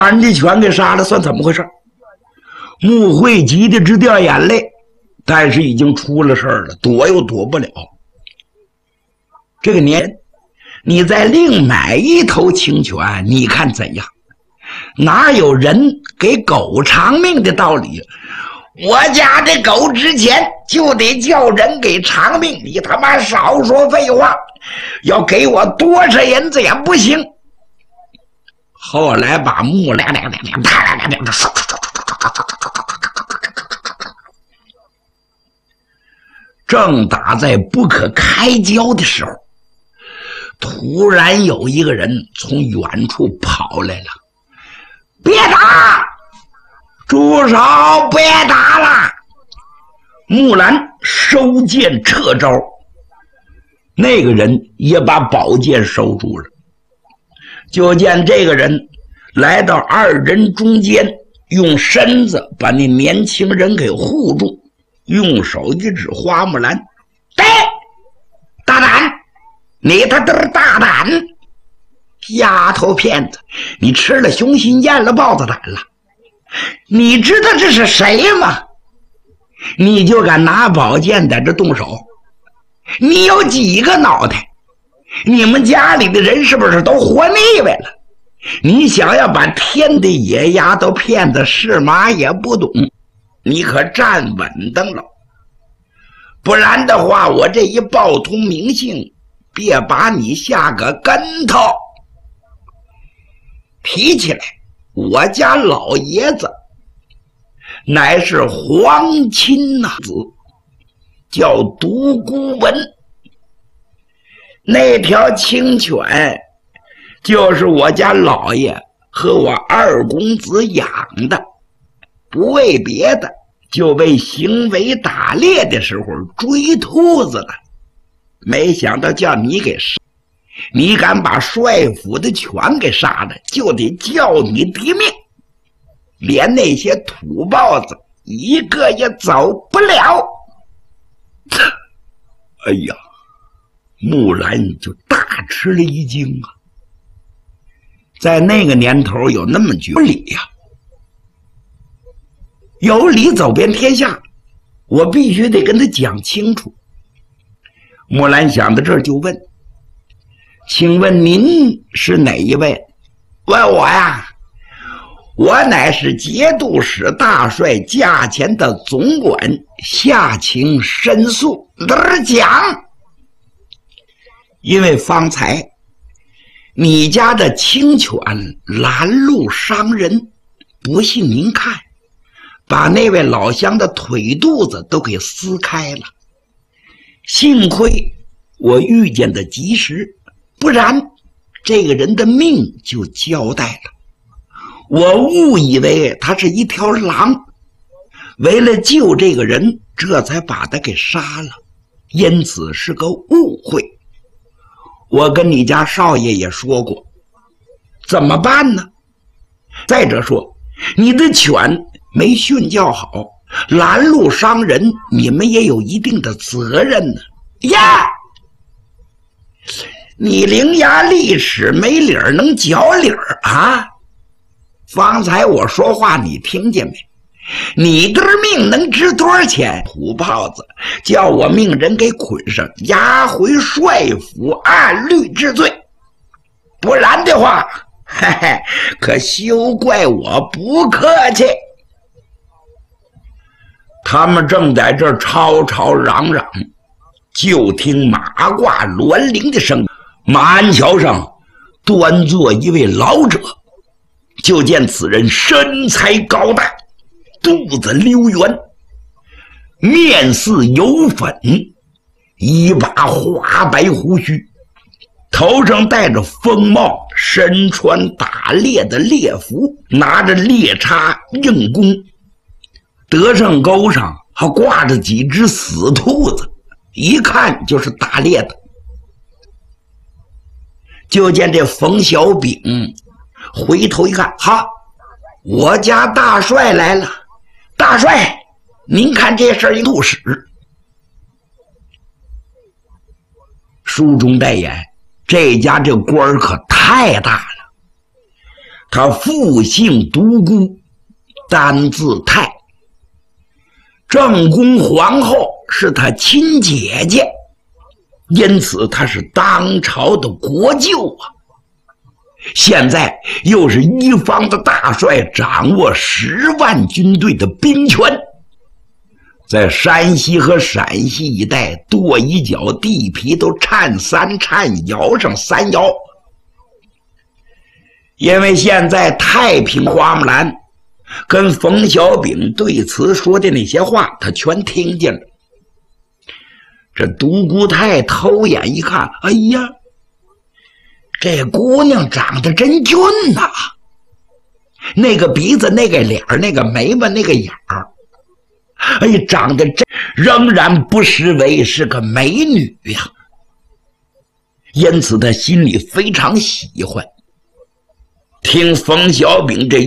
把人家全给杀了，算怎么回事？穆慧急得直掉眼泪，但是已经出了事儿了，躲又躲不了。这个年，你再另买一头青犬，你看怎样？哪有人给狗偿命的道理？我家这狗值钱，就得叫人给偿命。你他妈少说废话，要给我多少银子也不行。后来把木来正打在不可开交的时候，突然有一个人从远处跑来了。别打！住手！别打了！木兰收剑撤招，那个人也把宝剑收住了。就见这个人来到二人中间，用身子把那年轻人给护住，用手一指花木兰：“对，大胆！你他妈大胆！丫头片子，你吃了熊心咽了豹子胆了！你知道这是谁吗？你就敢拿宝剑在这动手？你有几个脑袋？你们家里的人是不是都活腻歪了？你想要把天的野丫头骗子是马也不懂，你可站稳当了，不然的话我这一报通名姓，别把你下个跟头。提起来，我家老爷子乃是皇亲子，叫独孤文。那条青犬就是我家老爷和我二公子养的，不为别的，就为行为打猎的时候追兔子了。没想到叫你给杀，你敢把帅府的犬给杀了，就得叫你的命，连那些土包子一个也走不了。哎呀，木兰就大吃了一惊啊！在那个年头有那么句理呀，有理走遍天下，我必须得跟他讲清楚。木兰想到这儿就问：“请问您是哪一位？”问我呀，我乃是节度使大帅驾前的总管，下情申诉。讲，因为方才你家的青犬拦路伤人，不信您看，把那位老乡的腿肚子都给撕开了。幸亏我遇见的及时，不然这个人的命就交代了。我误以为他是一条狼，为了救这个人，这才把他给杀了，因此是个误会。我跟你家少爷也说过，怎么办呢？再者说，你的犬没训教好，拦路伤人，你们也有一定的责任呢。呀，你伶牙俐齿没理儿能讲理儿啊？方才我说话你听见没？你的命能值多少钱？土炮子叫我命人给捆上，押回帅府按律治罪，不然的话，嘿嘿，可休怪我不客气。他们正在这吵吵嚷嚷，就听马挂銮铃的声音，马鞍桥上端坐一位老者，就见此人身材高大，肚子溜圆，面似油粉，一把花白胡须，头上戴着风帽，身穿打猎的猎服，拿着猎叉硬弓，德胜沟上还挂着几只死兔子，一看就是打猎的。就见这冯小炳回头一看，哈，我家大帅来了。大帅，您看这事儿一路史。书中代言，这家这官儿可太大了。 他父姓独孤，单字泰，正宫皇后是他亲姐姐，因此他是当朝的国舅啊。现在又是一方的大帅，掌握10万军队的兵权，在山西和陕西一带跺一脚地皮都颤3颤，摇上3摇。因为现在太平花木兰跟冯小炳对此说的那些话，他全听见了。这独孤泰偷眼一看，哎呀，这姑娘长得真俊呐，那个鼻子，那个脸，那个眉毛，那个眼儿，哎呀，长得真仍然不失为是个美女呀。因此他心里非常喜欢。听冯小炳这